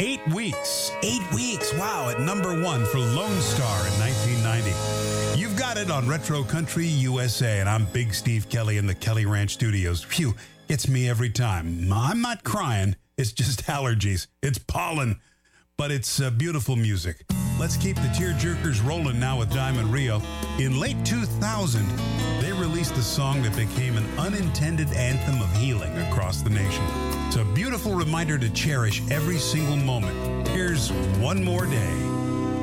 8 weeks. 8 weeks. Wow, at number 1 for Lone Star in 1990. You've got it on Retro Country USA, and I'm Big Steve Kelly in the Kelly Ranch Studios. Phew, gets me every time. I'm not crying. It's just allergies. It's pollen. But it's beautiful music. Let's keep the tearjerkers rolling now with Diamond Rio. In late 2000, they released a song that became an unintended anthem of healing across the nation. It's a beautiful reminder to cherish every single moment. Here's One More Day.